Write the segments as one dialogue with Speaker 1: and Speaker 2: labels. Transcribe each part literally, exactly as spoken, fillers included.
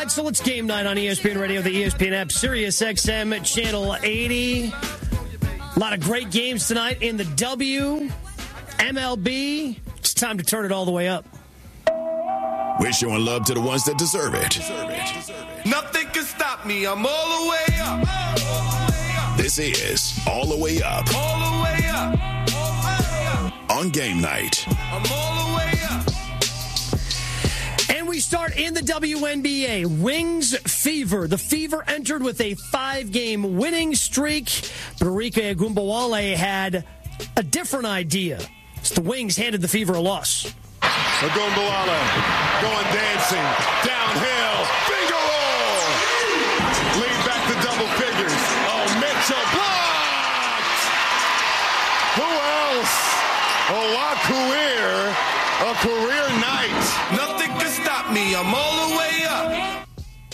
Speaker 1: So it's game night on E S P N Radio, the E S P N app, Sirius X M, Channel eighty. A lot of great games tonight in the W, M L B. It's time to turn it all the way up.
Speaker 2: We're showing love to the ones that deserve it. Deserve it. Deserve it.
Speaker 3: Nothing can stop me. I'm all the way up.
Speaker 2: This is All the Way Up.
Speaker 3: All the way up. All the way up.
Speaker 2: On game night.
Speaker 3: I'm all the way up.
Speaker 1: And we start in the W N B A. Wings Fever. The Fever entered with a five-game winning streak, but Arike Ogunbowale had a different idea. So the Wings handed the Fever a loss.
Speaker 4: Ogunbowale going dancing downhill. Finger roll. Lead back to double figures. Oh, Mitchell blocked. Who else? Oh, a career, a career night.
Speaker 3: Nothing can stop me. I'm all the way up.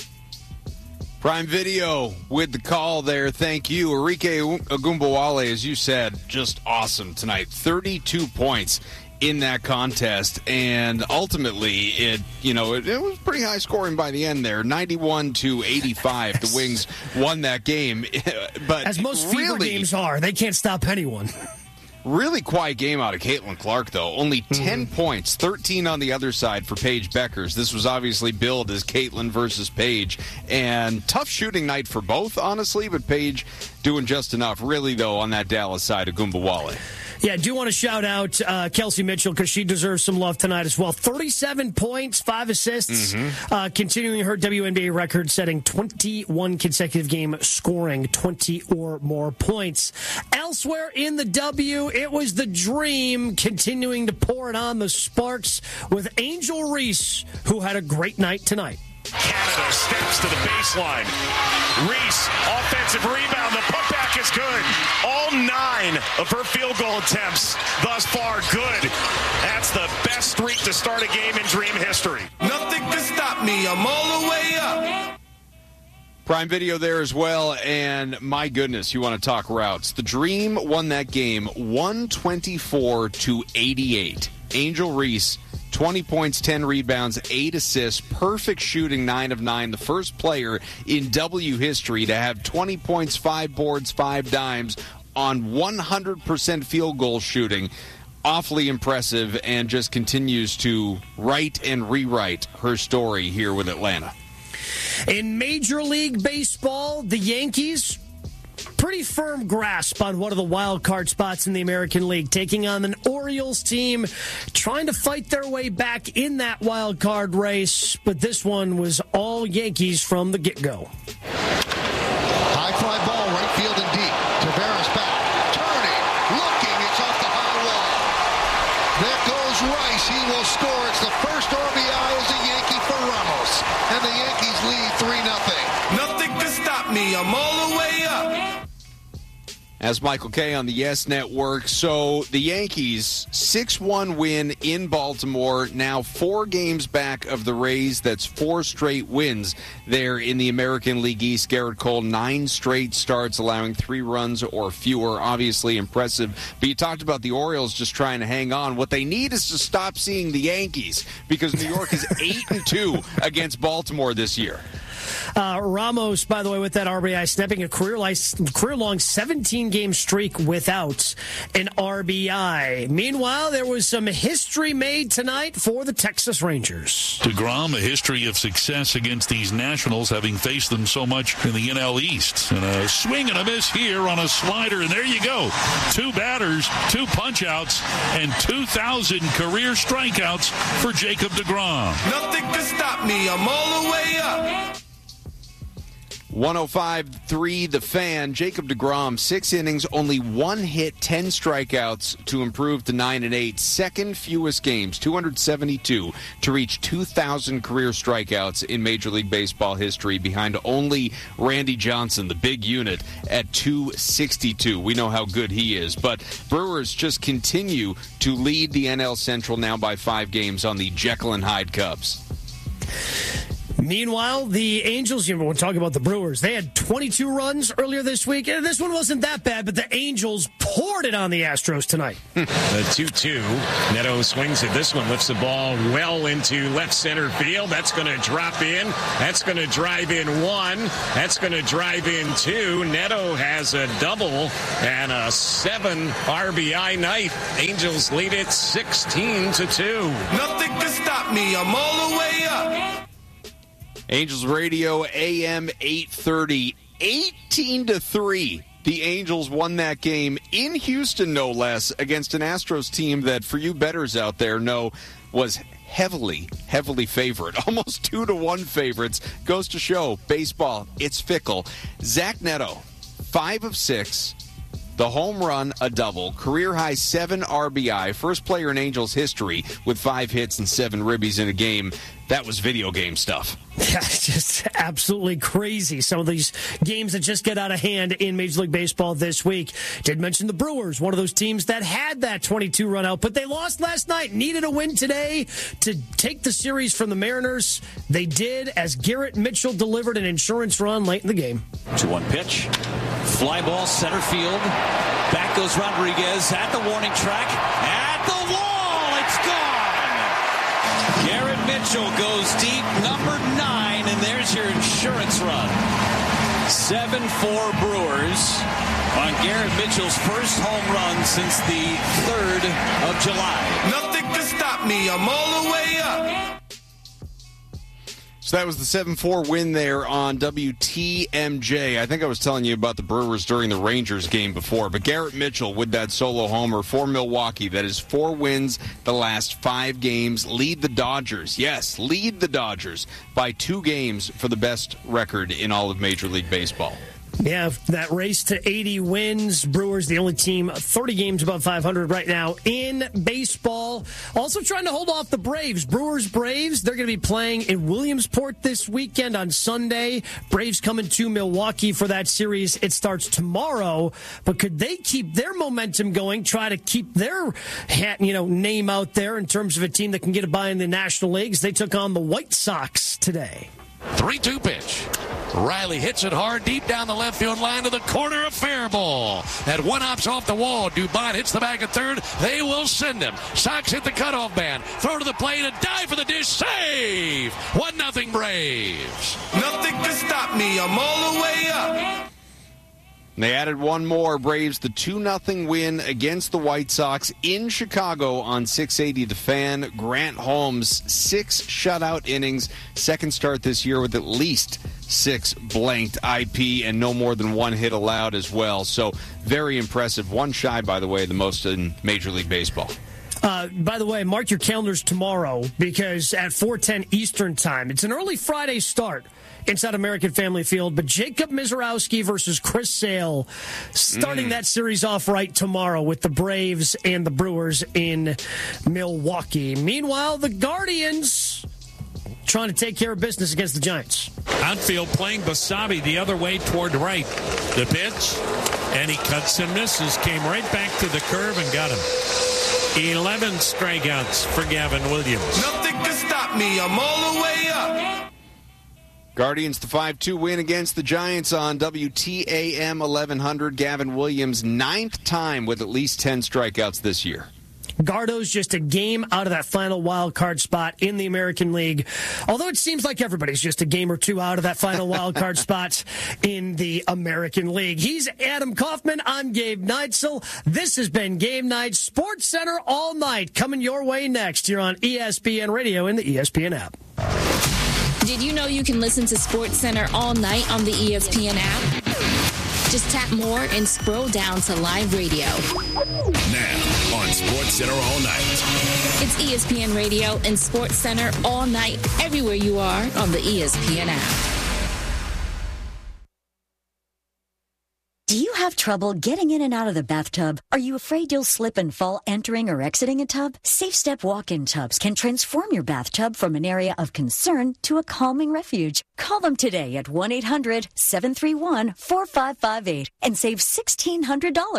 Speaker 5: Prime Video with the call there. Thank you. Arike Ogunbowale, as you said, just awesome tonight. thirty-two points in that contest, and ultimately it you know it, it was pretty high scoring by the end there, ninety-one to eighty-five. The Wings won that game. But
Speaker 1: as most Fever
Speaker 5: really,
Speaker 1: games are, they can't stop anyone.
Speaker 5: Really quiet game out of Caitlin Clark, though. Only ten mm-hmm. points, thirteen on the other side for Paige Beckers. This was obviously billed as Caitlin versus Paige, and tough shooting night for both, honestly, but Paige doing just enough. Really, though, on that Dallas side of Ogunbowale.
Speaker 1: Yeah, I do want to shout out uh, Kelsey Mitchell because she deserves some love tonight as well. thirty-seven points, five assists, mm-hmm. uh, continuing her W N B A record, setting twenty-one consecutive game scoring twenty or more points. Elsewhere in the W, it was the Dream continuing to pour it on the Sparks with Angel Reese, who had a great night tonight.
Speaker 6: Canada steps to the baseline. Reese, offensive rebound. The putback is good. All nine of her field goal attempts thus far good. That's the best streak to start a game in Dream history.
Speaker 3: Nothing can stop me. I'm all the way up.
Speaker 5: Prime Video there as well, and my goodness, you want to talk routes. The Dream won that game one twenty-four to eighty-eight. Angel Reese, twenty points, ten rebounds, eight assists, perfect shooting, nine of nine. The first player in W history to have twenty points, five boards, five dimes on one hundred percent field goal shooting. Awfully impressive, and just continues to write and rewrite her story here with Atlanta.
Speaker 1: In Major League Baseball, the Yankees, pretty firm grasp on one of the wild card spots in the American League, taking on an Orioles team trying to fight their way back in that wild card race, but this one was all Yankees from the get-go.
Speaker 7: High fly ball, right field and deep. Tavares back, turning, looking, it's off the high wall. There goes Rice, he will score. It's the first R B I as a Yankee for Ramos, and the Yankees lead three nothing.
Speaker 3: Nothing can stop me. I'm all the way up.
Speaker 5: As Michael Kay on the Yes Network. So the Yankees, six one win in Baltimore, now four games back of the Rays. That's four straight wins there in the American League East. Garrett Cole, nine straight starts, allowing three runs or fewer. Obviously impressive. But you talked about the Orioles just trying to hang on. What they need is to stop seeing the Yankees, because New York is eight and two against Baltimore this year.
Speaker 1: Uh, Ramos, by the way, with that R B I, snapping a career-long seventeen-game streak without an R B I. Meanwhile, there was some history made tonight for the Texas Rangers.
Speaker 8: DeGrom, a history of success against these Nationals, having faced them so much in the N L East. And a swing and a miss here on a slider, and there you go. Two batters, two punch-outs, and two thousand career strikeouts for Jacob DeGrom.
Speaker 3: Nothing can stop me. I'm all the way up.
Speaker 5: one oh five point three The Fan. Jacob DeGrom, six innings, only one hit, ten strikeouts to improve to nine and eight. Second fewest games, two hundred seventy-two, to reach two thousand career strikeouts in Major League Baseball history, behind only Randy Johnson, the big unit, at two sixty-two. We know how good he is. But Brewers just continue to lead the N L Central now by five games on the Jekyll and Hyde Cubs.
Speaker 1: Meanwhile, the Angels, you know, we're talking about the Brewers. They had twenty-two runs earlier this week. And this one wasn't that bad, but the Angels poured it on the Astros tonight.
Speaker 9: The two two. Neto swings at this one, lifts the ball well into left center field. That's going to drop in. That's going to drive in one. That's going to drive in two. Neto has a double and a seven R B I night. Angels lead it sixteen to two.
Speaker 3: Nothing can stop me. I'm all the way up.
Speaker 5: Angels Radio, A M eight thirty, eighteen to three. The Angels won that game in Houston, no less, against an Astros team that, for you bettors out there, know was heavily, heavily favored. Almost two to one favorites. Goes to show, baseball, it's fickle. Zach Neto, five of six. The home run, a double. Career high seven R B I. First player in Angels history with five hits and seven ribbies in a game. That was video game stuff.
Speaker 1: Yeah, it's just absolutely crazy. Some of these games that just get out of hand in Major League Baseball this week. Did mention the Brewers, one of those teams that had that twenty-two run out, but they lost last night. Needed a win today to take the series from the Mariners. They did, as Garrett Mitchell delivered an insurance run late in the game.
Speaker 10: two one pitch. Fly ball center field. Back goes Rodriguez at the warning track. At the wall. It's gone. Garrett Mitchell goes deep, number nine, and there's your insurance run. seven four Brewers on Garrett Mitchell's first home run since the third of July.
Speaker 3: Nothing can stop me. I'm all the way up.
Speaker 5: So that was the seven four win there on W T M J. I think I was telling you about the Brewers during the Rangers game before, but Garrett Mitchell with that solo homer for Milwaukee. That is four wins the last five games. Lead the Dodgers. Yes, lead the Dodgers by two games for the best record in all of Major League Baseball.
Speaker 1: Yeah, that race to eighty wins. Brewers, the only team thirty games above five hundred right now in baseball. Also trying to hold off the Braves. Brewers, Braves, they're going to be playing in Williamsport this weekend on Sunday. Braves coming to Milwaukee for that series. It starts tomorrow. But could they keep their momentum going, try to keep their hat, you know, name out there in terms of a team that can get a bye in the National Leagues? They took on the White Sox today.
Speaker 11: three two pitch. Riley hits it hard deep down the left field line to the corner, a fair ball. That one hops off the wall. Dubon hits the back of third. They will send him. Sox hit the cutoff man. Throw to the plate and dive for the dish. Save. one nothing Braves.
Speaker 3: Nothing can stop me. I'm all the way up.
Speaker 5: They added one more. Braves, the two nothing win against the White Sox in Chicago on six eighty The Fan. Grant Holmes, six shutout innings. Second start this year with at least six blanked I P and no more than one hit allowed as well. So very impressive. One shy, by the way, the most in Major League Baseball.
Speaker 1: Uh, by the way, mark your calendars tomorrow because at four ten Eastern Time, it's an early Friday start inside American Family Field, but Jacob Mizorowski versus Chris Sale starting mm. that series off right tomorrow with the Braves and the Brewers in Milwaukee. Meanwhile, the Guardians trying to take care of business against the Giants.
Speaker 12: Outfield playing Basabe the other way toward right. The pitch, and he cuts and misses. Came right back to the curve and got him. eleven strikeouts for Gavin Williams.
Speaker 3: Nothing can stop me. I'm all the way up.
Speaker 5: Guardians, the five two win against the Giants on W T A M eleven hundred. Gavin Williams, ninth time with at least ten strikeouts this year.
Speaker 1: Gardo's just a game out of that final wild card spot in the American League. Although it seems like everybody's just a game or two out of that final wild card spot in the American League. He's Adam Kaufman. I'm Gabe Neitzel. This has been Game Night Sports Center all night. Coming your way next here on E S P N Radio and the E S P N app.
Speaker 13: Did you know you can listen to Sports Center all night on the E S P N app? Just tap more and scroll down to live radio.
Speaker 2: Now on Sports Center all night.
Speaker 13: It's E S P N Radio and Sports Center all night, everywhere you are on the E S P N app.
Speaker 14: Do you have trouble getting in and out of the bathtub? Are you afraid you'll slip and fall entering or exiting a tub? Safe Step walk-in tubs can transform your bathtub from an area of concern to a calming refuge. Call them today at one eight hundred seven three one four five five eight and save sixteen hundred dollars.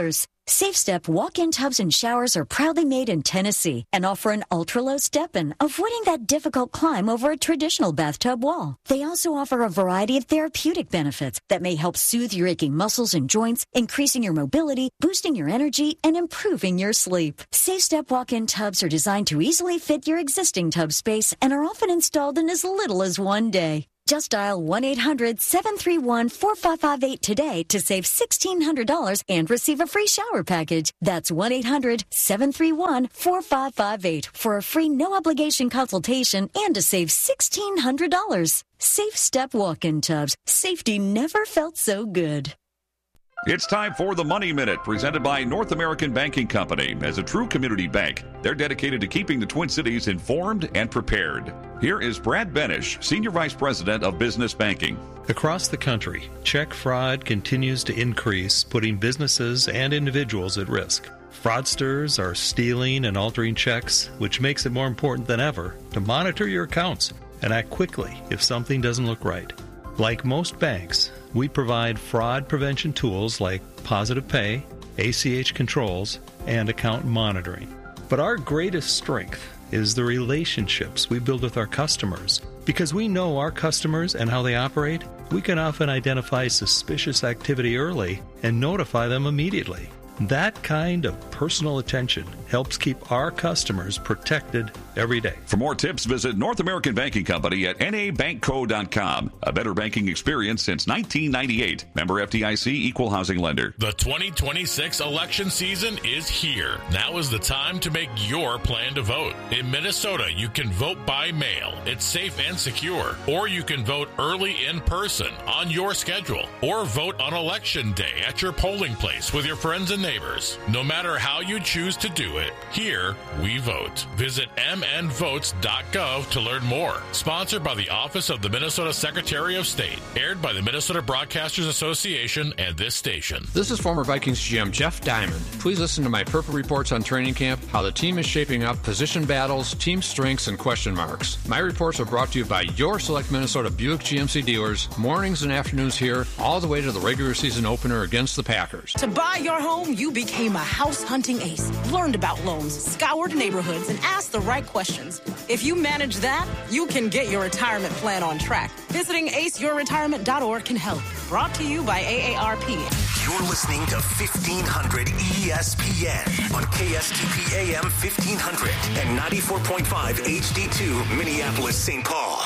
Speaker 14: Safe Step walk-in tubs and showers are proudly made in Tennessee and offer an ultra-low step-in, avoiding that difficult climb over a traditional bathtub wall. They also offer a variety of therapeutic benefits that may help soothe your aching muscles and joints, increasing your mobility, boosting your energy, and improving your sleep. Safe Step walk-in tubs are designed to easily fit your existing tub space and are often installed in as little as one day. Just dial one eight hundred seven three one four five five eight today to save sixteen hundred dollars and receive a free shower package. That's one eight hundred seven three one four five five eight for a free no-obligation consultation and to save sixteen hundred dollars. Safe Step walk-in tubs. Safety never felt so good.
Speaker 15: It's time for the Money Minute, presented by North American Banking Company. As a true community bank, they're dedicated to keeping the Twin Cities informed and prepared. Here is Brad Benish, Senior Vice President of Business Banking.
Speaker 16: Across the country, check fraud continues to increase, putting businesses and individuals at risk. Fraudsters are stealing and altering checks, which makes it more important than ever to monitor your accounts and act quickly if something doesn't look right. Like most banks, we provide fraud prevention tools like Positive Pay, A C H controls, and account monitoring. But our greatest strength is the relationships we build with our customers. Because we know our customers and how they operate, we can often identify suspicious activity early and notify them immediately. That kind of personal attention helps keep our customers protected every day.
Speaker 15: For more tips, visit North American Banking Company at N A bank co dot com. A better banking experience since nineteen ninety-eight. Member F D I C, Equal Housing Lender.
Speaker 17: The twenty twenty-six election season is here. Now is the time to make your plan to vote. In Minnesota, you can vote by mail. It's safe and secure. Or you can vote early in person on your schedule. Or vote on election day at your polling place with your friends and neighbors. No matter how you choose to do it, here we vote. Visit m n votes dot gov to learn more. Sponsored by the Office of the Minnesota Secretary of State. Aired by the Minnesota Broadcasters Association and this station.
Speaker 18: This is former Vikings G M Jeff Diamond. Please listen to my Purple Reports on training camp, how the team is shaping up, position battles, team strengths, and question marks. My reports are brought to you by your select Minnesota Buick G M C dealers, mornings and afternoons here, all the way to the regular season opener against the Packers.
Speaker 19: To buy your home, you became a house hunting ace, learned about loans, scoured neighborhoods, and asked the right questions. If you manage that, you can get your retirement plan on track. Visiting ace your retirement dot org can help. Brought to you by A A R P.
Speaker 20: You're listening to fifteen hundred E S P N on K S T P A M fifteen hundred and ninety-four point five H D two Minneapolis, Saint Paul.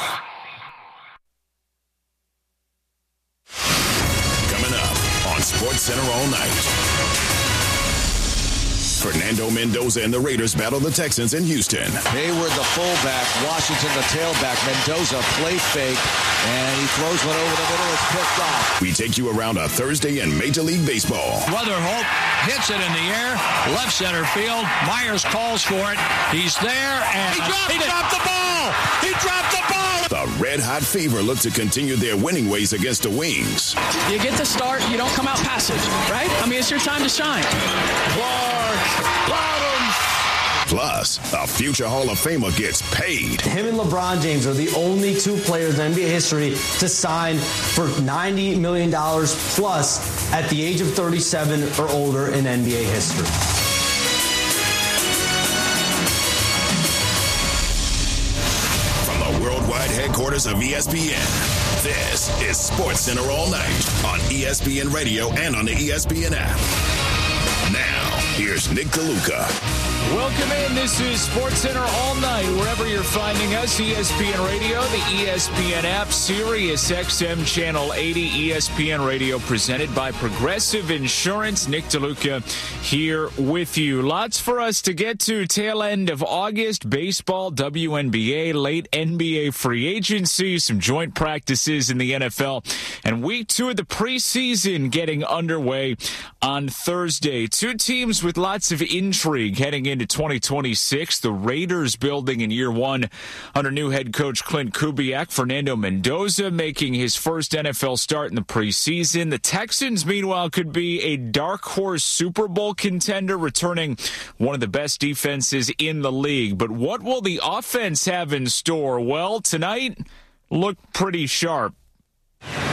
Speaker 2: Coming up on SportsCenter all night. Fernando Mendoza and the Raiders battle the Texans in Houston.
Speaker 10: Hayward, the fullback. Washington, the tailback. Mendoza, play fake. And he throws one over the middle. It's picked off.
Speaker 2: We take you around a Thursday in Major League Baseball.
Speaker 21: Weatherholt hits it in the air. Left center field. Myers calls for it. He's there. And
Speaker 11: he dropped, he dropped the ball. He dropped the ball.
Speaker 2: The Red Hot Fever look to continue their winning ways against the Wings.
Speaker 22: You get the start. You don't come out passive, right? I mean, it's your time to shine.
Speaker 2: Clark. Bottoms. Plus, a future Hall of Famer gets paid.
Speaker 23: Him and LeBron James are the only two players in N B A history to sign for ninety million dollars plus at the age of thirty-seven or older in N B A history.
Speaker 2: From the worldwide headquarters of E S P N, this is SportsCenter all night on E S P N Radio and on the E S P N app. Now, here's Nick DeLuca.
Speaker 24: Welcome in. This is SportsCenter all night. Wherever you're finding us, E S P N Radio, the E S P N app, Sirius X M Channel eighty, E S P N Radio, presented by Progressive Insurance. Nick DeLuca here with you. Lots for us to get to. Tail end of August, baseball, W N B A, late N B A free agency, some joint practices in the N F L, and week two of the preseason getting underway on Thursday. Two teams with lots of intrigue heading into twenty twenty-six. The Raiders building in year one under new head coach Clint Kubiak. Fernando Mendoza making his first N F L start in the preseason. The Texans, meanwhile, could be a dark horse Super Bowl contender, returning one of the best defenses in the league. But what will the offense have in store? Well, tonight looked pretty sharp.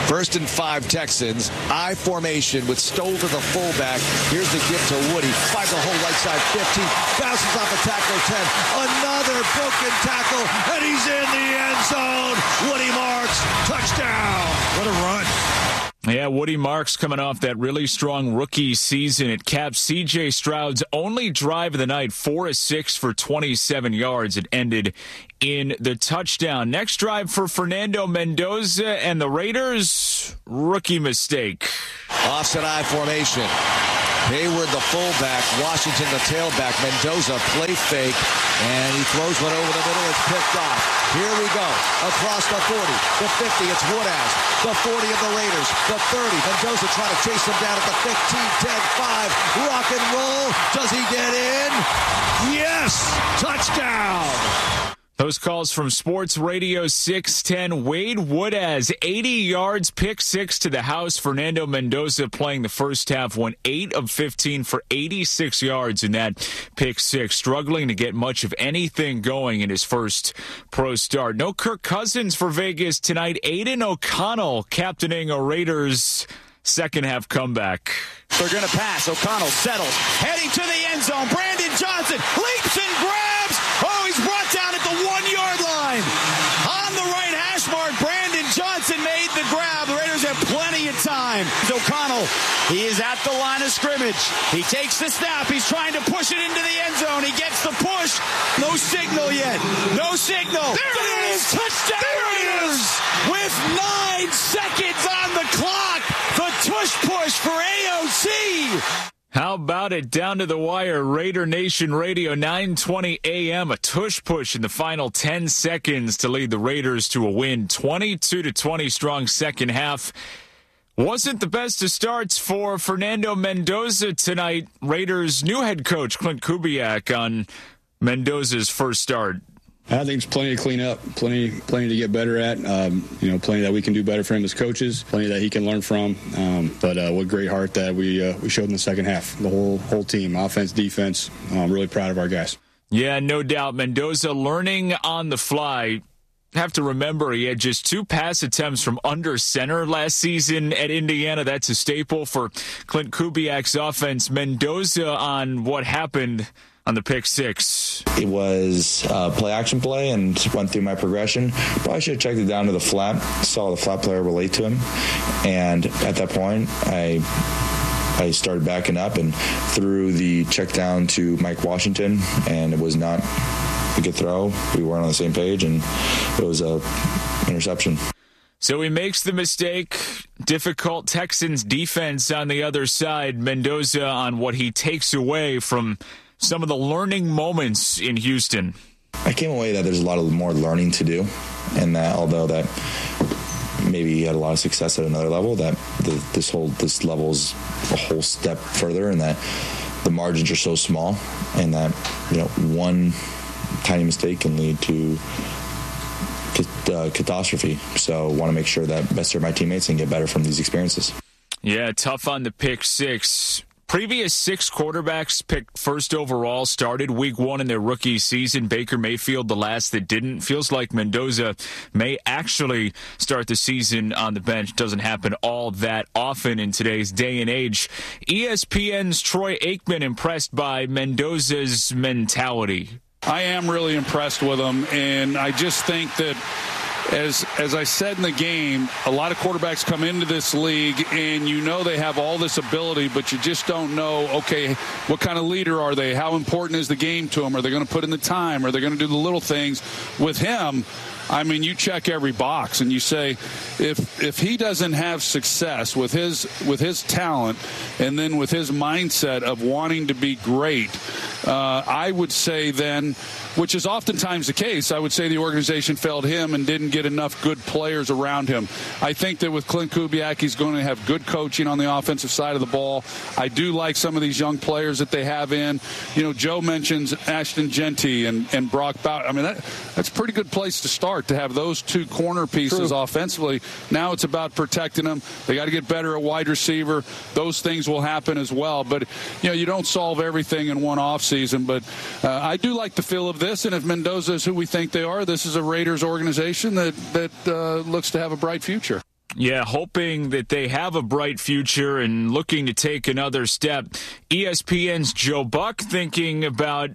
Speaker 4: First and five Texans. I formation with Stoll to the fullback. Here's the give to Woody. Finds the whole right side fifteen. Bounces off a tackle ten. Another broken tackle, and he's in the end zone. Woody Marks, touchdown. What a run.
Speaker 24: Yeah, Woody Marks coming off that really strong rookie season. It capped C J Stroud's only drive of the night, four of six for twenty-seven yards. It ended in the touchdown. Next drive for Fernando Mendoza and the Raiders, rookie mistake.
Speaker 4: Offset I formation. Hayward the fullback, Washington the tailback, Mendoza play fake, and he throws one over the middle. It's picked off. Here we go. Across the forty, the fifty, it's Woodaz. The forty of the Raiders, the thirty. Mendoza trying to chase him down at the fifteen, ten, five. Rock and roll. Does he get in? Yes! Touchdown!
Speaker 24: Those calls from Sports Radio six ten. Wade Woodaz, eighty yards, pick six to the house. Fernando Mendoza playing the first half, went eight of fifteen for eighty-six yards in that pick six. Struggling to get much of anything going in his first pro start. No Kirk Cousins for Vegas tonight. Aiden O'Connell captaining a Raiders second half comeback.
Speaker 6: They're going to pass. O'Connell settles. Heading to the end zone. Brandon Johnson leaps and grabs. Oh, he's brought down at the one-yard line. On the right hash mark, Brandon Johnson made the grab. The Raiders have plenty of time. O'Connell, he is at the line of scrimmage. He takes the snap. He's trying to push it into the end zone. He gets the push. No signal yet. No signal. There it is. Touchdown Raiders with nine seconds on the clock. The tush push for A O C.
Speaker 24: How about it? Down to the wire. Raider Nation Radio, nine twenty a.m. A tush push in the final ten seconds to lead the Raiders to a win. twenty-two to twenty strong second half. Wasn't the best of starts for Fernando Mendoza tonight. Raiders' new head coach, Clint Kubiak, on Mendoza's first start.
Speaker 7: I think it's plenty to clean up, plenty plenty to get better at, um, you know, plenty that we can do better for him as coaches, plenty that he can learn from. Um, but uh, what great heart that we uh, we showed in the second half, the whole whole team, offense, defense. I'm really proud of our guys.
Speaker 24: Yeah, no doubt. Mendoza learning on the fly. Have to remember he had just two pass attempts from under center last season at Indiana. That's a staple for Clint Kubiak's offense. Mendoza on what happened on the pick six.
Speaker 8: It was a play action play and went through my progression. Probably should have checked it down to the flat. Saw the flat player relate to him. And at that point, I I started backing up and threw the check down to Mike Washington, and it was not a good throw. We weren't on the same page, and it was a interception.
Speaker 24: So he makes the mistake. Difficult Texans defense on the other side. Mendoza on what he takes away from some of the learning moments in Houston.
Speaker 8: I came away that there's a lot of more learning to do, and that although that maybe he had a lot of success at another level, that the, this whole this level's a whole step further, and that the margins are so small, and that you know one tiny mistake can lead to uh, catastrophe. So I want to make sure that best serve my teammates and get better from these experiences.
Speaker 24: Yeah, tough on the pick six. Previous six quarterbacks picked first overall started week one in their rookie season. Baker Mayfield, the last that didn't. Feels like Mendoza may actually start the season on the bench. Doesn't happen all that often in today's day and age. E S P N's Troy Aikman impressed by Mendoza's mentality.
Speaker 25: I am really impressed with him, and I just think that As as I said in the game, a lot of quarterbacks come into this league, and you know they have all this ability, but you just don't know, okay, what kind of leader are they? How important is the game to them? Are they going to put in the time? Are they going to do the little things? With him, I mean, you check every box, and you say, if if he doesn't have success with his with his talent, and then with his mindset of wanting to be great, uh, I would say then, which is oftentimes the case, I would say the organization failed him and didn't get enough good players around him. I think that with Clint Kubiak, he's going to have good coaching on the offensive side of the ball. I do like some of these young players that they have in. You know, Joe mentions Ashton Genty and, and Brock Bowers. I mean, that, that's a pretty good place to start, to have those two corner pieces. True. Offensively. Now it's about protecting them. They got to get better at wide receiver. Those things will happen as well. But, you know, you don't solve everything in one offseason. But uh, I do like the feel of this, and if Mendoza is who we think they are, this is a Raiders organization that, that uh, looks to have a bright future.
Speaker 24: Yeah, hoping that they have a bright future and looking to take another step. E S P N's Joe Buck thinking about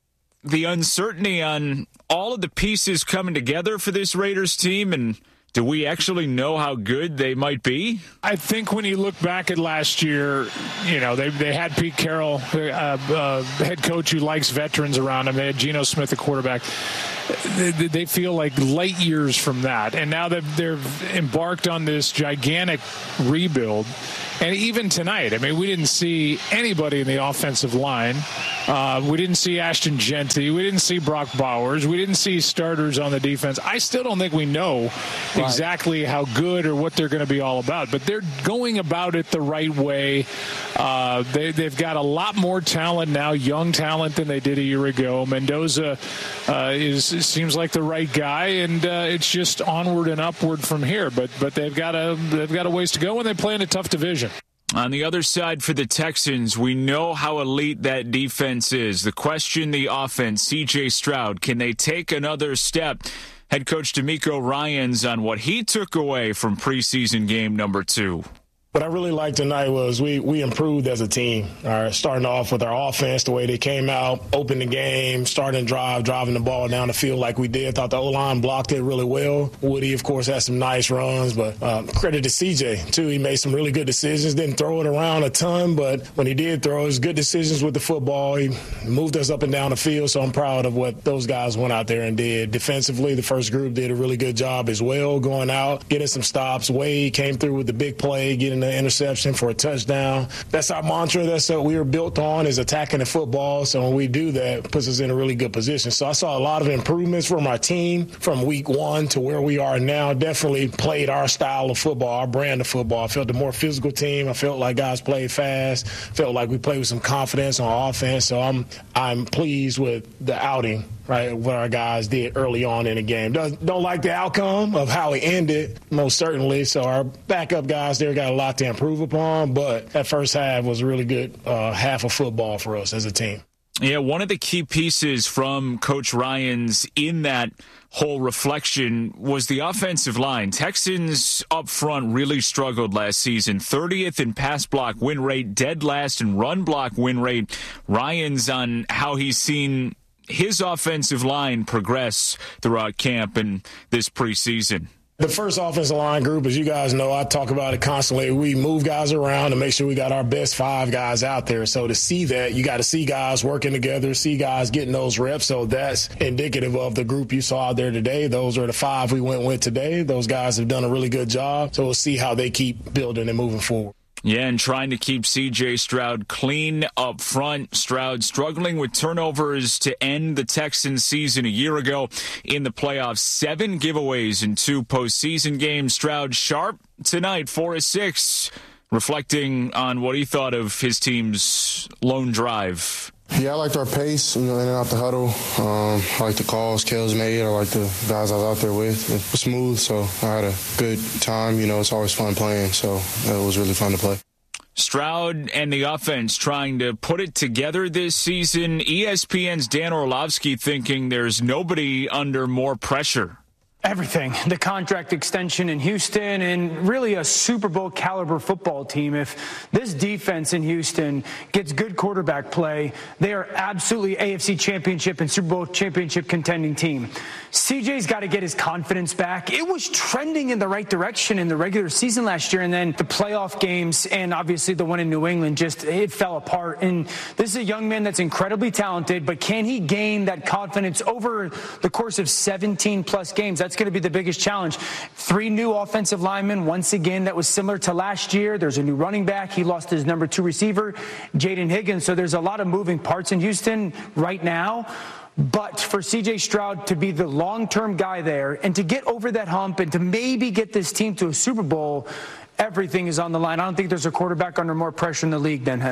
Speaker 24: the uncertainty on all of the pieces coming together for this Raiders team, and do we actually know how good they might be?
Speaker 1: I think when you look back at last year, you know, they they had Pete Carroll, uh, uh, head coach who likes veterans around him. They had Geno Smith, the quarterback. They, they feel like light years from that. And now that they've embarked on this gigantic rebuild. And even tonight, I mean, we didn't see anybody in the offensive line. Uh, we didn't see Ashton Genty. We didn't see Brock Bowers. We didn't see starters on the defense. I still don't think we know right. exactly how good or what they're going to be all about. But they're going about it the right way. Uh, they, they've got a lot more talent now, young talent, than they did a year ago. Mendoza uh, is seems like the right guy, and uh, it's just onward and upward from here. But but they've got a they've got a ways to go, and they play in a tough division.
Speaker 24: On the other side for the Texans, we know how elite that defense is. The question, the offense, C J Stroud, can they take another step? Head coach DeMeco Ryans on what he took away from preseason game number two.
Speaker 3: What I really liked tonight was we we improved as a team. All right, starting off with our offense, the way they came out, opened the game, starting drive, driving the ball down the field like we did. Thought the O-line blocked it really well. Woody, of course, had some nice runs, but uh, credit to C J, too. He made some really good decisions. Didn't throw it around a ton, but when he did throw, it was good decisions with the football. He moved us up and down the field, so I'm proud of what those guys went out there and did. Defensively, the first group did a really good job as well, going out, getting some stops. Wade came through with the big play, getting the interception for a touchdown. That's our mantra. That's what we were built on, is attacking the football. So when we do that, it puts us in a really good position. So I saw a lot of improvements from our team from week one to where we are now. Definitely played our style of football, our brand of football. I felt a more physical team. I felt like guys played fast. Felt like we played with some confidence on offense. So I'm I'm pleased with the outing, right, what our guys did early on in the game. Don't, don't like the outcome of how it ended, most certainly. So our backup guys there got a lot to improve upon, but that first half was a really good uh, half of football for us as a team.
Speaker 24: Yeah, one of the key pieces from Coach Ryans in that whole reflection was the offensive line. Texans up front really struggled last season. thirtieth in pass block win rate, dead last in run block win rate. Ryans on how he's seen his offensive line progress throughout camp and this preseason.
Speaker 3: The first offensive line group, as you guys know, I talk about it constantly. We move guys around to make sure we got our best five guys out there. So to see that, you got to see guys working together, see guys getting those reps. So that's indicative of the group you saw out there today. Those are the five we went with today. Those guys have done a really good job. So we'll see how they keep building and moving forward.
Speaker 24: Yeah, and trying to keep C J Stroud clean up front. Stroud struggling with turnovers to end the Texans season a year ago in the playoffs. Seven giveaways in two postseason games. Stroud sharp tonight, four of six, reflecting on what he thought of his team's lone drive.
Speaker 5: Yeah, I liked our pace, you know, in and out the huddle. Um, I like the calls Kels made. I like the guys I was out there with. It was smooth, so I had a good time. You know, it's always fun playing, so it was really fun to play.
Speaker 24: Stroud and the offense trying to put it together this season. E S P N's Dan Orlovsky thinking there's nobody under more pressure.
Speaker 9: Everything. The contract extension in Houston and really a Super Bowl caliber football team. If this defense in Houston gets good quarterback play, they are absolutely A F C Championship and Super Bowl championship contending team. C J's got to get his confidence back. It was trending in the right direction in the regular season last year, and then the playoff games and obviously the one in New England, just it fell apart. And this is a young man that's incredibly talented, but can he gain that confidence over the course of seventeen plus games? That's going to be the biggest challenge. Three new offensive linemen, once again, that was similar to last year. There's a new running back. He lost his number two receiver, Jaden Higgins. So there's a lot of moving parts in Houston right now. But for C J Stroud to be the long-term guy there and to get over that hump and to maybe get this team to a Super Bowl, everything is on the line. I don't think there's a quarterback under more pressure in the league than him.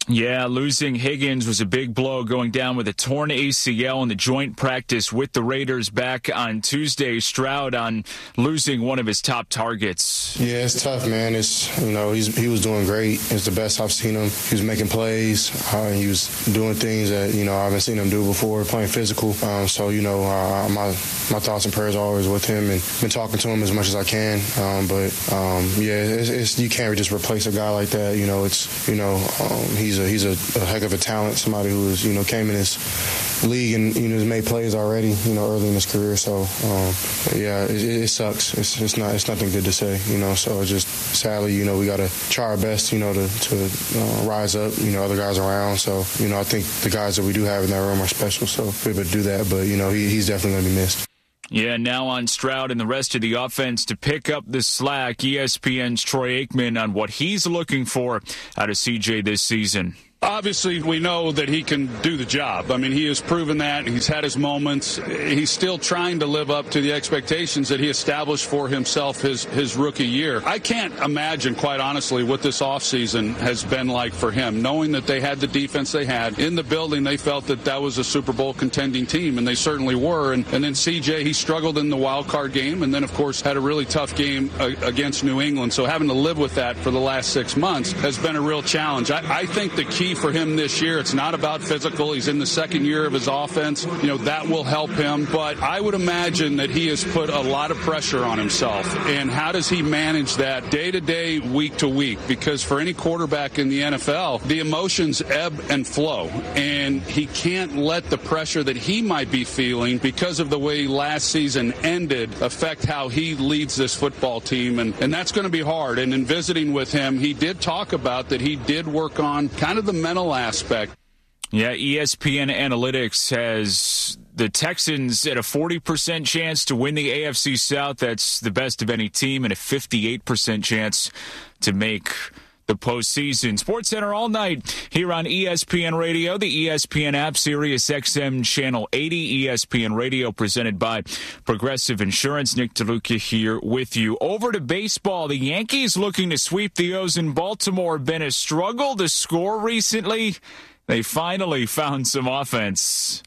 Speaker 24: Yeah, losing Higgins was a big blow, going down with a torn A C L in the joint practice with the Raiders back on Tuesday. Stroud on losing one of his top targets.
Speaker 5: Yeah, it's tough, man. It's, you know, he's he was doing great. It's the best I've seen him. He was making plays. Uh, he was doing things that, you know, I haven't seen him do before, playing physical. Um, so, you know, uh, my my thoughts and prayers are always with him, and been talking to him as much as I can. Um, but, um, yeah, it's, it's, you can't just replace a guy like that. You know, it's, you know, um, he's a He's a, a heck of a talent, somebody who is, you know, came in this league and, you know, has made plays already, you know, early in his career. So, um, yeah, it, it sucks. It's, it's not, it's nothing good to say, you know. So it's just sadly, you know, we got to try our best, you know, to, to uh, rise up, you know, other guys around. So, you know, I think the guys that we do have in that room are special. So we're able to do that. But, you know, he, he's definitely going to be missed.
Speaker 24: Yeah, now on Stroud and the rest of the offense to pick up the slack. E S P N's Troy Aikman on what he's looking for out of C J this season.
Speaker 25: Obviously, we know that he can do the job. I mean, he has proven that. He's had his moments. He's still trying to live up to the expectations that he established for himself his, his rookie year. I can't imagine, quite honestly, what this offseason has been like for him, knowing that they had the defense they had. In the building, they felt that that was a Super Bowl contending team, and they certainly were. And, and then C J, he struggled in the wild card game, and then, of course, had a really tough game uh, against New England. So having to live with that for the last six months has been a real challenge. I, I think the key for him this year, it's not about physical. He's in the second year of his offense. You know, that will help him. But I would imagine that he has put a lot of pressure on himself. And how does he manage that day to day, week to week? Because for any quarterback in the N F L, the emotions ebb and flow. And he can't let the pressure that he might be feeling because of the way last season ended affect how he leads this football team. And, and that's going to be hard. And in visiting with him, he did talk about that he did work on kind of the mental aspect.
Speaker 24: Yeah, E S P N Analytics has the Texans at a forty percent chance to win the A F C South. That's the best of any team, and a fifty-eight percent chance to make the postseason. SportsCenter all night here on E S P N Radio, the E S P N app, Sirius X M Channel eighty, E S P N Radio, presented by Progressive Insurance. Nick DeLuca here with you. Over to baseball. The Yankees looking to sweep the O's in Baltimore. Been a struggle to score recently. They finally found some offense.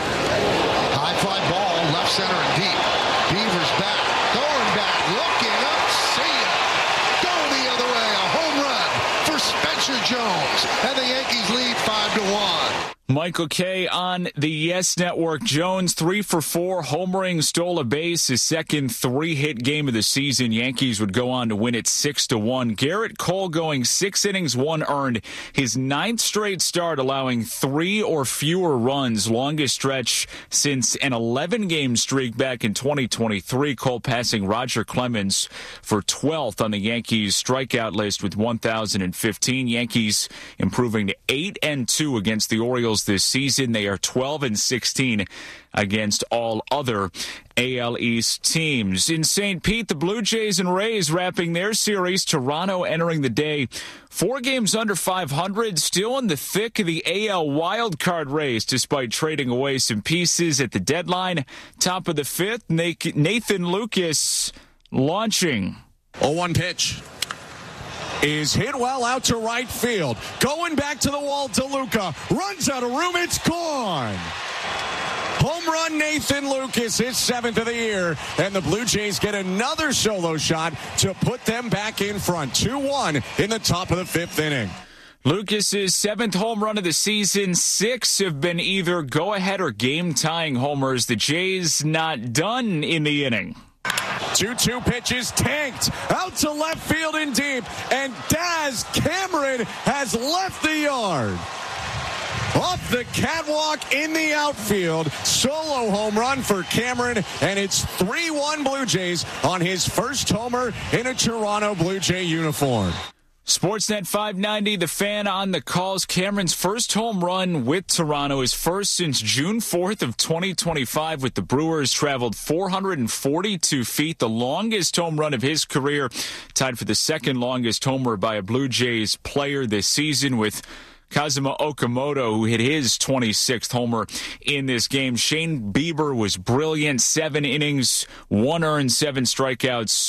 Speaker 12: High fly ball, left center and deep. Beavers back, going back, looking up, see ya. Going the other way, a home run for Spencer Jones. And the Yankees lead five to one.
Speaker 24: Michael Kay on the Yes Network. Jones, three for four, homering, stole a base, his second three-hit game of the season. Yankees would go on to win it six to one. Garrett Cole going six innings, one earned. His ninth straight start, allowing three or fewer runs, longest stretch since an eleven-game streak back in twenty twenty-three. Cole passing Roger Clemens for twelfth on the Yankees strikeout list with one thousand fifteen. Yankees improving to eight and two against the Orioles this season. They are twelve and sixteen against all other A L East teams. In Saint Pete, the Blue Jays and Rays wrapping their series. Toronto entering the day four games under five hundred, still in the thick of the A L wildcard race despite trading away some pieces at the deadline. Top of the fifth, Nathan Lucas launching.
Speaker 6: oh one pitch is hit well out to right field. Going back to the wall, DeLuca runs out of room. It's gone. Home run, Nathan Lucas, his seventh of the year. And the Blue Jays get another solo shot to put them back in front. two one in the top of the fifth inning.
Speaker 24: Lucas's seventh home run of the season. Six have been either go-ahead or game-tying homers. The Jays not done in the inning.
Speaker 6: two two pitches tanked out to left field and deep, and Daz Cameron has left the yard. Off the catwalk in the outfield, solo home run for Cameron, and it's three one Blue Jays on his first homer in a Toronto Blue Jay uniform.
Speaker 24: Sportsnet five ninety, the fan on the calls. Cameron's first home run with Toronto, his first since June fourth of twenty twenty-five with the Brewers, traveled four hundred forty-two feet, the longest home run of his career, tied for the second longest homer by a Blue Jays player this season with Kazuma Okamoto, who hit his twenty-sixth homer in this game. Shane Bieber was brilliant, seven innings, one earned, seven strikeouts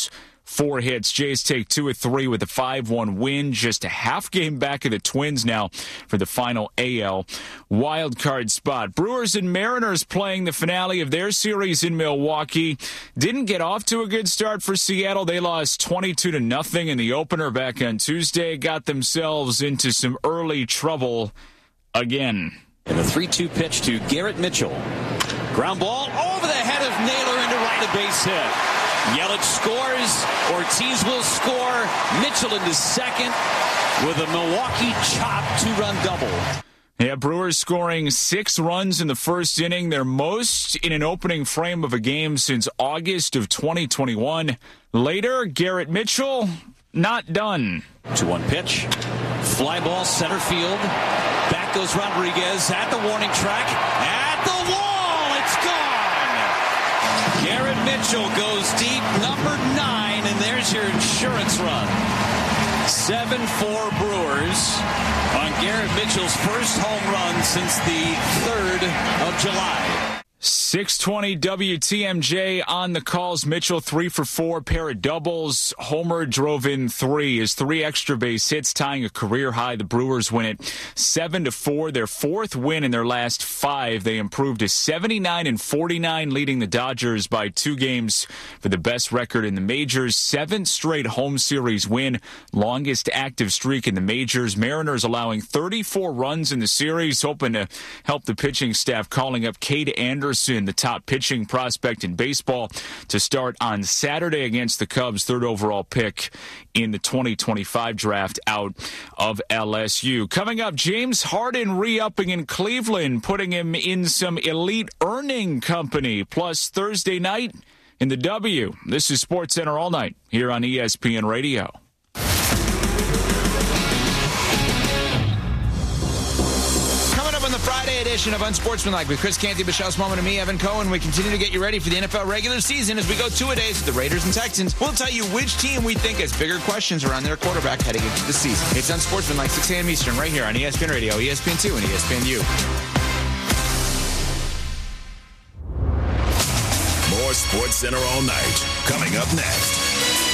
Speaker 24: four hits. Jays take two of three with a five one win. Just a half game back of the Twins now for the final A L wild card spot. Brewers and Mariners playing the finale of their series in Milwaukee. Didn't get off to a good start for Seattle. They lost twenty-two to nothing in the opener back on Tuesday. Got themselves into some early trouble again.
Speaker 10: And the three two pitch to Garrett Mitchell. Ground ball over the head of Naylor into right, a base hit. Yelich scores. Ortiz will score. Mitchell into second with a Milwaukee chop two-run double.
Speaker 24: Yeah, Brewers scoring six runs in the first inning, their most in an opening frame of a game since August of twenty twenty-one. Later, Garrett Mitchell, not done.
Speaker 10: two one pitch. Fly ball center field. Back goes Rodriguez at the warning track. At the wall, it's gone. Garrett Mitchell goes deep, number nine, and there's your insurance run. seven four Brewers on Garrett Mitchell's first home run since the third of July.
Speaker 24: six twenty W T M J on the calls. Mitchell three for four, pair of doubles. Homer drove in three. His three extra base hits, tying a career high. The Brewers win it seven to four. Their fourth win in their last five. They improved to seventy-nine and forty-nine, leading the Dodgers by two games for the best record in the majors. Seventh straight home series win, longest active streak in the majors. Mariners allowing thirty-four runs in the series, hoping to help the pitching staff, calling up Cade Anderson, the top pitching prospect in baseball, to start on Saturday against the Cubs, third overall pick in the twenty twenty-five draft out of L S U. Coming up, James Harden re-upping in Cleveland, putting him in some elite earning company. Plus, Thursday night in the W. This is SportsCenter All Night here on E S P N Radio.
Speaker 13: On the Friday edition of Unsportsmanlike with Chris Canty, Michelle Smallman, and me, Evan Cohen, we continue to get you ready for the N F L regular season as we go two-a-days with the Raiders and Texans. We'll tell you which team we think has bigger questions around their quarterback heading into the season. It's Unsportsmanlike, six a.m. Eastern, right here on E S P N Radio, E S P N two, and E S P N U.
Speaker 2: More SportsCenter All Night coming up next.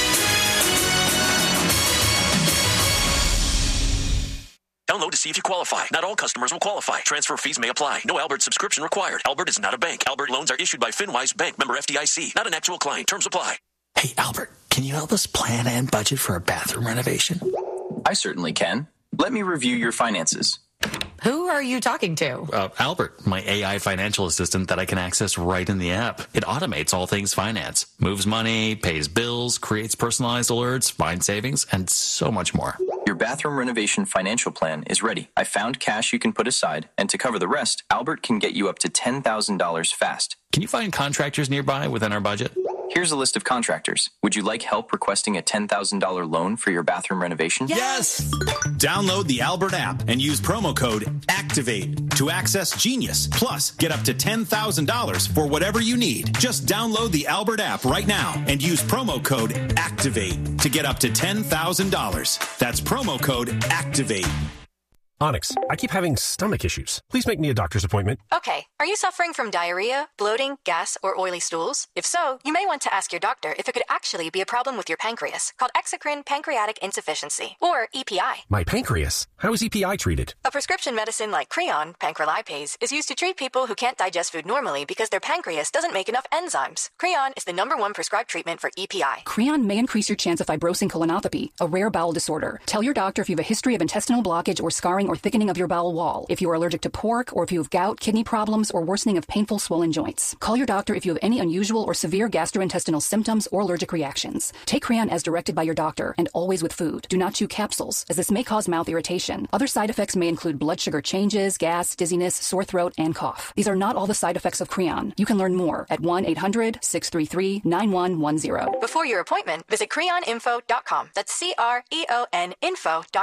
Speaker 14: Download to see if you qualify. Not all customers will qualify. Transfer fees may apply. No Albert subscription required. Albert is not a bank. Albert loans are issued by FinWise Bank, member F D I C. Not an actual client. Terms apply.
Speaker 15: Hey, Albert, can you help us plan and budget for a bathroom renovation?
Speaker 16: I certainly can. Let me review your finances.
Speaker 17: Who are you talking to?
Speaker 15: Uh, Albert, my A I financial assistant that I can access right in the app. It automates all things finance, moves money, pays bills, creates personalized alerts, finds savings, and so much more.
Speaker 16: Your bathroom renovation financial plan is ready. I found cash you can put aside, and to cover the rest, Albert can get you up to ten thousand dollars fast.
Speaker 15: Can you find contractors nearby within our budget?
Speaker 16: Here's a list of contractors. Would you like help requesting a ten thousand dollars loan for your bathroom renovation?
Speaker 26: Yes! Download the Albert app and use promo code ACTIVATE to access Genius. Plus, get up to ten thousand dollars for whatever you need. Just download the Albert app right now and use promo code ACTIVATE to get up to ten thousand dollars. That's promo code ACTIVATE.
Speaker 27: Onyx, I keep having stomach issues. Please make me a doctor's appointment.
Speaker 28: Okay, are you suffering from diarrhea, bloating, gas, or oily stools? If so, you may want to ask your doctor if it could actually be a problem with your pancreas, called exocrine pancreatic insufficiency, or E P I.
Speaker 27: My pancreas? How is E P I treated?
Speaker 28: A prescription medicine like Creon, pancrelipase, is used to treat people who can't digest food normally because their pancreas doesn't make enough enzymes. Creon is the number one prescribed treatment for E P I.
Speaker 29: Creon may increase your chance of fibrosing colonopathy, a rare bowel disorder. Tell your doctor if you have a history of intestinal blockage or scarring or thickening of your bowel wall, if you are allergic to pork, or if you have gout, kidney problems, or worsening of painful swollen joints. Call your doctor if you have any unusual or severe gastrointestinal symptoms or allergic reactions. Take Creon as directed by your doctor, and always with food. Do not chew capsules, as this may cause mouth irritation. Other side effects may include blood sugar changes, gas, dizziness, sore throat, and cough. These are not all the side effects of Creon. You can learn more at one eight hundred six three three nine one one zero.
Speaker 28: Before your appointment, visit creon info dot com. That's C R E O N info dot com.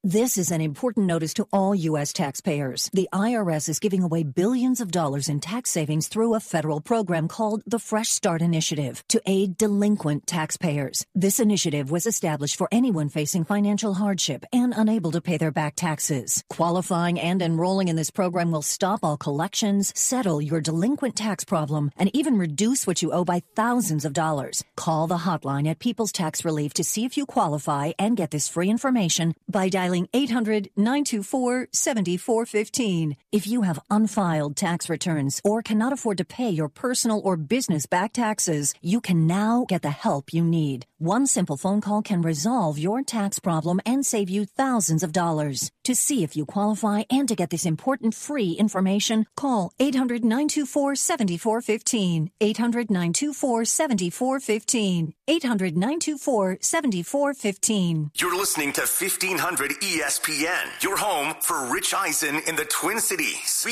Speaker 4: This is an important notice to all U S taxpayers. The I R S is giving away billions of dollars in tax savings through a federal program called the Fresh Start Initiative to aid delinquent taxpayers. This initiative was established for anyone facing financial hardship and unable to pay their back taxes. Qualifying and enrolling in this program will stop all collections, settle your delinquent tax problem, and even reduce what you owe by thousands of dollars. Call the hotline at People's Tax Relief to see if you qualify and get this free information by dialing eight hundred, nine two four, seven four one five. If you have unfiled tax returns or cannot afford to pay your personal or business back taxes, you can now get the help you need. One simple phone call can resolve your tax problem and save you thousands of dollars. To see if you qualify and to get this important free information, call eight hundred, nine two four, seven four one five. eight hundred, nine two four, seven four one five. eight hundred, nine two four, seven four one five.
Speaker 7: You're listening to fifteen hundred E S P N, your home for Rich Eisen in the Twin Cities.